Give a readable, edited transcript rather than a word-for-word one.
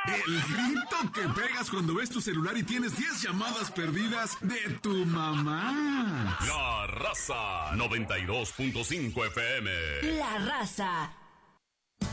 El grito que pegas cuando ves tu celular y tienes 10 llamadas perdidas de tu mamá. La Raza 92.5 FM. La Raza